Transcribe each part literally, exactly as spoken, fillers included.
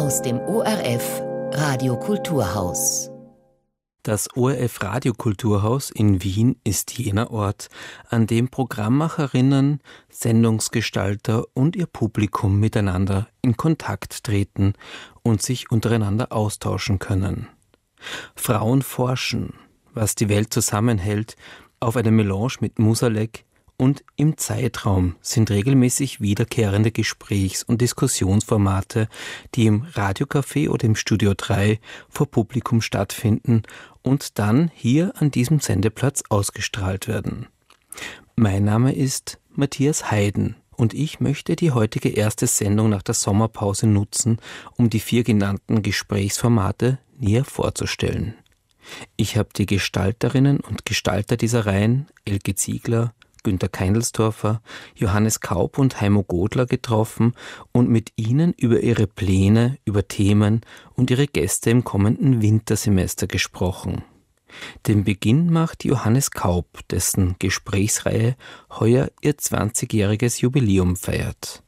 aus dem O R F Radiokulturhaus. Das O R F Radiokulturhaus in Wien ist jener Ort, an dem Programmmacherinnen, Sendungsgestalter und ihr Publikum miteinander in Kontakt treten und sich untereinander austauschen können. Frauen forschen, was die Welt zusammenhält, auf eine Melange mit Musalek, und im Zeitraum sind regelmäßig wiederkehrende Gesprächs- und Diskussionsformate, die im Radiocafé oder im Studio drei vor Publikum stattfinden und dann hier an diesem Sendeplatz ausgestrahlt werden. Mein Name ist Matthias Heiden und ich möchte die heutige erste Sendung nach der Sommerpause nutzen, um die vier genannten Gesprächsformate näher vorzustellen. Ich habe die Gestalterinnen und Gestalter dieser Reihen, Elke Ziegler, Günter Keindelsdorfer, Johannes Kaup und Heimo Godler getroffen und mit ihnen über ihre Pläne, über Themen und ihre Gäste im kommenden Wintersemester gesprochen. Den Beginn macht Johannes Kaup, dessen Gesprächsreihe heuer ihr zwanzigjähriges Jubiläum feiert.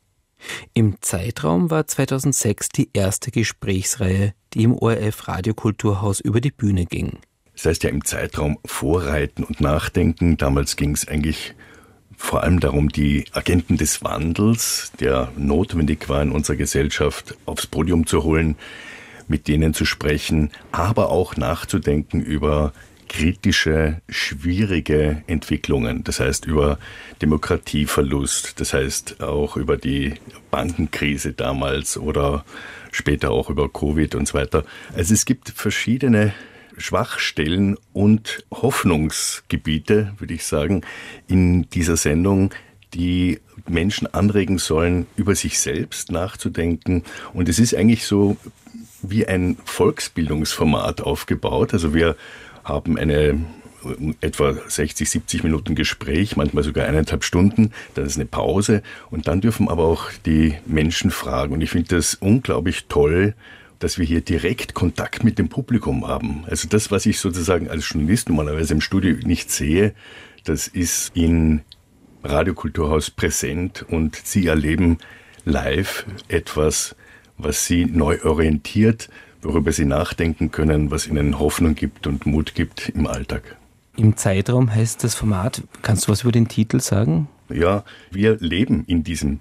Im Zeitraum war zweitausendsechs die erste Gesprächsreihe, die im O R F Radiokulturhaus über die Bühne ging. Das heißt ja im Zeitraum vorreiten und nachdenken. Damals ging es eigentlich vor allem darum, die Agenten des Wandels, der notwendig war in unserer Gesellschaft, aufs Podium zu holen, mit denen zu sprechen, aber auch nachzudenken über kritische, schwierige Entwicklungen. Das heißt über Demokratieverlust, das heißt auch über die Bankenkrise damals oder später auch über Covid und so weiter. Also es gibt verschiedene Schwachstellen und Hoffnungsgebiete, würde ich sagen, in dieser Sendung, die Menschen anregen sollen, über sich selbst nachzudenken. Und es ist eigentlich so wie ein Volksbildungsformat aufgebaut. Also wir haben eine etwa sechzig, siebzig Minuten Gespräch, manchmal sogar eineinhalb Stunden, dann ist eine Pause und dann dürfen aber auch die Menschen fragen. Und ich finde das unglaublich toll, dass wir hier direkt Kontakt mit dem Publikum haben. Also das, was ich sozusagen als Journalist normalerweise im Studio nicht sehe, das ist in Radiokulturhaus präsent und Sie erleben live etwas, was Sie neu orientiert, worüber Sie nachdenken können, was Ihnen Hoffnung gibt und Mut gibt im Alltag. Im Zeitraum heißt das Format, kannst du was über den Titel sagen? Ja, wir leben in diesem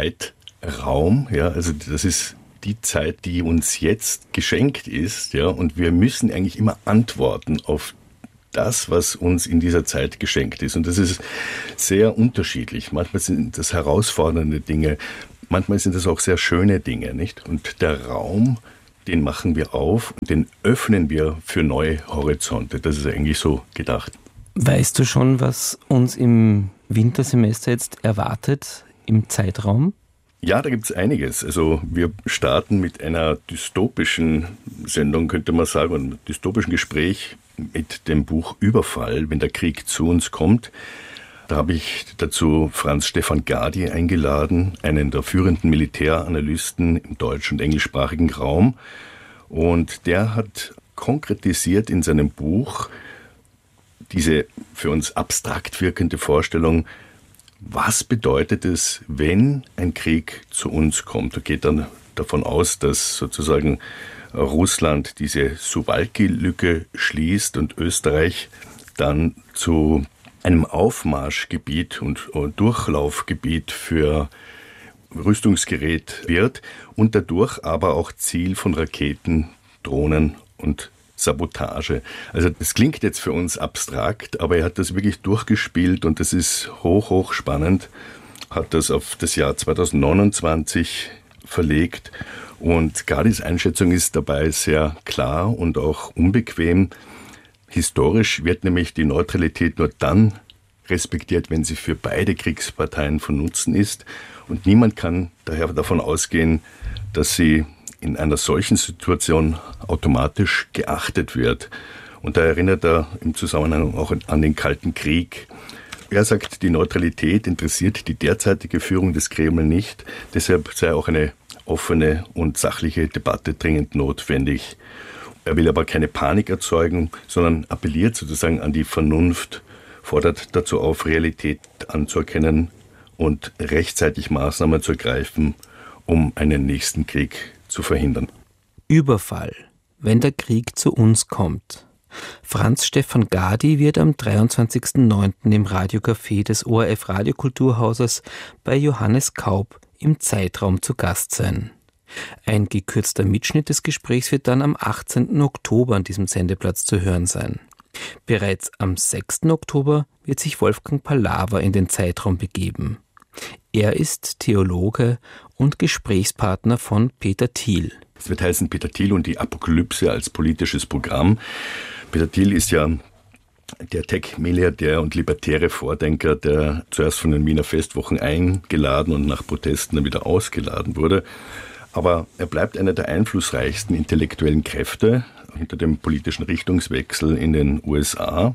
Zeitraum, ja, also das ist die Zeit, die uns jetzt geschenkt ist, ja, und wir müssen eigentlich immer antworten auf das, was uns in dieser Zeit geschenkt ist. Und das ist sehr unterschiedlich. Manchmal sind das herausfordernde Dinge, manchmal sind das auch sehr schöne Dinge, nicht? Und der Raum, den machen wir auf und den öffnen wir für neue Horizonte. Das ist eigentlich so gedacht. Weißt du schon, was uns im Wintersemester jetzt erwartet im Zeitraum? Ja, da gibt's einiges. Also wir starten mit einer dystopischen Sendung, könnte man sagen, einem dystopischen Gespräch mit dem Buch Überfall, wenn der Krieg zu uns kommt. Da habe ich dazu Franz Stefan Gadi eingeladen, einen der führenden Militäranalysten im deutsch- und englischsprachigen Raum. Und der hat konkretisiert in seinem Buch diese für uns abstrakt wirkende Vorstellung, was bedeutet es, wenn ein Krieg zu uns kommt? Er geht dann davon aus, dass sozusagen Russland diese Suwalki-Lücke schließt und Österreich dann zu einem Aufmarschgebiet und Durchlaufgebiet für Rüstungsgerät wird und dadurch aber auch Ziel von Raketen, Drohnen und Sabotage. Also das klingt jetzt für uns abstrakt, aber er hat das wirklich durchgespielt und das ist hoch, hoch spannend, hat das auf das Jahr zweitausendneunundzwanzig verlegt und Gadis Einschätzung ist dabei sehr klar und auch unbequem. Historisch wird nämlich die Neutralität nur dann respektiert, wenn sie für beide Kriegsparteien von Nutzen ist und niemand kann daher davon ausgehen, dass sie in einer solchen Situation automatisch geachtet wird. Und da erinnert er im Zusammenhang auch an den Kalten Krieg. Er sagt, die Neutralität interessiert die derzeitige Führung des Kreml nicht. Deshalb sei auch eine offene und sachliche Debatte dringend notwendig. Er will aber keine Panik erzeugen, sondern appelliert sozusagen an die Vernunft, fordert dazu auf, Realität anzuerkennen und rechtzeitig Maßnahmen zu ergreifen, um einen nächsten Krieg zu verhindern. Überfall, wenn der Krieg zu uns kommt. Franz Stefan Gadi wird am dreiundzwanzigsten neunten im Radiocafé des O R F Radiokulturhauses bei Johannes Kaub im Zeitraum zu Gast sein. Ein gekürzter Mitschnitt des Gesprächs wird dann am achtzehnten Oktober an diesem Sendeplatz zu hören sein. Bereits am sechsten Oktober wird sich Wolfgang Palawa in den Zeitraum begeben. Er ist Theologe und Gesprächspartner von Peter Thiel. Es wird heißen Peter Thiel und die Apokalypse als politisches Programm. Peter Thiel ist ja der Tech-Milliardär und libertäre Vordenker, der zuerst von den Wiener Festwochen eingeladen und nach Protesten dann wieder ausgeladen wurde. Aber er bleibt einer der einflussreichsten intellektuellen Kräfte hinter dem politischen Richtungswechsel in den U S A.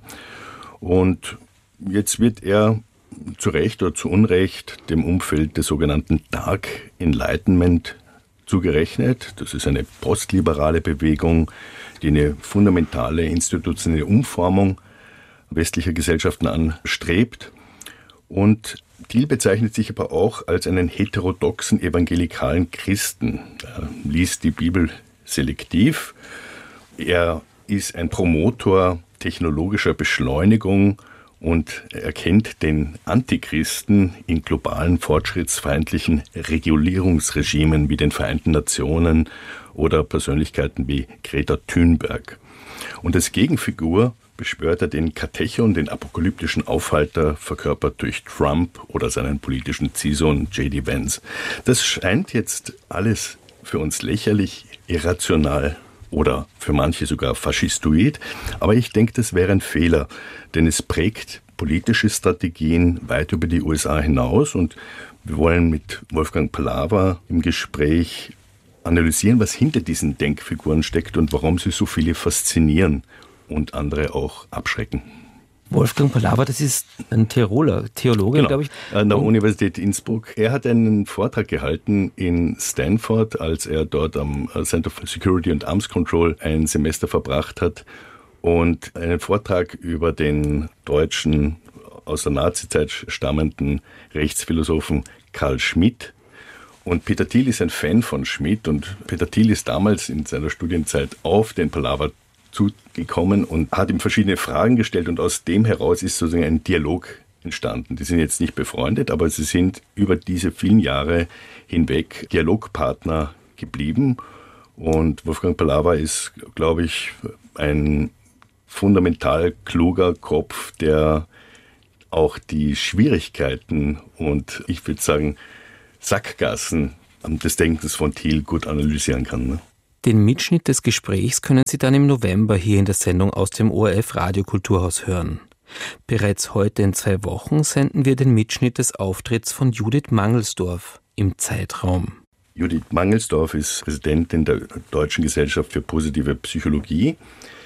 Und jetzt wird er zu Recht oder zu Unrecht dem Umfeld des sogenannten Dark Enlightenment zugerechnet. Das ist eine postliberale Bewegung, die eine fundamentale institutionelle Umformung westlicher Gesellschaften anstrebt. Und Thiel bezeichnet sich aber auch als einen heterodoxen evangelikalen Christen. Er liest die Bibel selektiv. Er ist ein Promotor technologischer Beschleunigung und erkennt den Antichristen in globalen fortschrittsfeindlichen Regulierungsregimen wie den Vereinten Nationen oder Persönlichkeiten wie Greta Thunberg. Und als Gegenfigur beschwört er den Katechon, den apokalyptischen Aufhalter, verkörpert durch Trump oder seinen politischen Ziehsohn J D Vance. Das scheint jetzt alles für uns lächerlich, irrational oder für manche sogar faschistoid, aber ich denke, das wäre ein Fehler, denn es prägt politische Strategien weit über die U S A hinaus und wir wollen mit Wolfgang Palawa im Gespräch analysieren, was hinter diesen Denkfiguren steckt und warum sie so viele faszinieren und andere auch abschrecken. Wolfgang Palawa, das ist ein Tiroler Theologe, genau, glaube ich. An der Universität Innsbruck. Er hat einen Vortrag gehalten in Stanford, als er dort am Center for Security and Arms Control ein Semester verbracht hat und einen Vortrag über den deutschen, aus der Nazizeit stammenden Rechtsphilosophen Carl Schmitt. Und Peter Thiel ist ein Fan von Schmitt und Peter Thiel ist damals in seiner Studienzeit auf den Palawa zugekommen und hat ihm verschiedene Fragen gestellt und aus dem heraus ist sozusagen ein Dialog entstanden. Die sind jetzt nicht befreundet, aber sie sind über diese vielen Jahre hinweg Dialogpartner geblieben und Wolfgang Palawa ist, glaube ich, ein fundamental kluger Kopf, der auch die Schwierigkeiten und ich würde sagen Sackgassen des Denkens von Thiel gut analysieren kann. Ne? Den Mitschnitt des Gesprächs können Sie dann im November hier in der Sendung aus dem O R F Radiokulturhaus hören. Bereits heute in zwei Wochen senden wir den Mitschnitt des Auftritts von Judith Mangelsdorf im Zeitraum. Judith Mangelsdorf ist Präsidentin der Deutschen Gesellschaft für positive Psychologie.